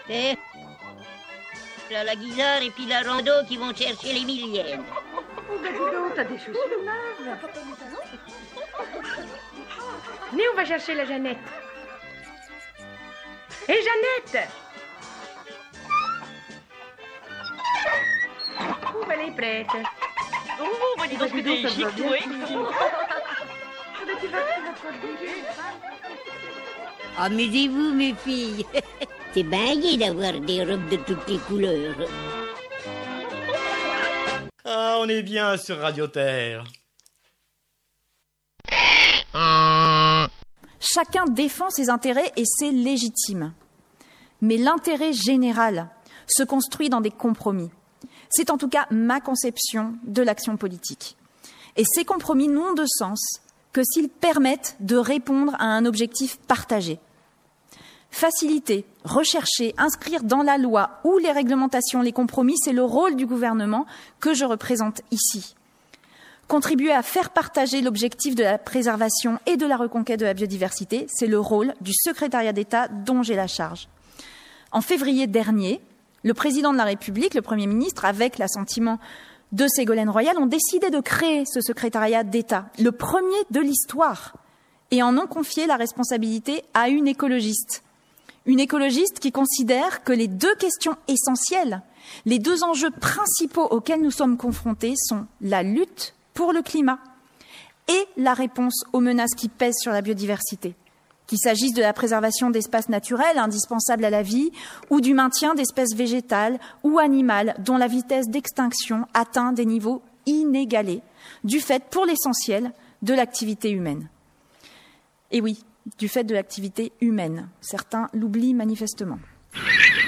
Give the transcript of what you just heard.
Et la guisarde et puis la rando qui vont chercher les millièmes. Oh, ben dis donc, t'as des chaussures neuves. Venez, on va chercher la Jeannette. Hé, Jeannette! Oh, ben, elle est prête. Oh, bah dis donc que t'es chic, oui. Amusez-vous, mes filles. C'est bien gai d'avoir des robes de toutes les couleurs. Ah, on est bien sur Radio Terre. Chacun défend ses intérêts et c'est légitime. Mais l'intérêt général se construit dans des compromis. C'est en tout cas ma conception de l'action politique. Et ces compromis n'ont de sens que s'ils permettent de répondre à un objectif partagé. Faciliter, rechercher, inscrire dans la loi ou les réglementations les compromis, c'est le rôle du gouvernement que je représente ici. Contribuer à faire partager l'objectif de la préservation et de la reconquête de la biodiversité, c'est le rôle du secrétariat d'État dont j'ai la charge. En février dernier, le président de la République, le Premier ministre, avec l'assentiment de Ségolène Royal, ont décidé de créer ce secrétariat d'État, le premier de l'histoire, et en ont confié la responsabilité à une écologiste. Une écologiste qui considère que les deux questions essentielles, les deux enjeux principaux auxquels nous sommes confrontés sont la lutte pour le climat et la réponse aux menaces qui pèsent sur la biodiversité, qu'il s'agisse de la préservation d'espaces naturels indispensables à la vie ou du maintien d'espèces végétales ou animales dont la vitesse d'extinction atteint des niveaux inégalés, du fait, pour l'essentiel, de l'activité humaine. Et oui, du fait de l'activité humaine. Certains l'oublient manifestement.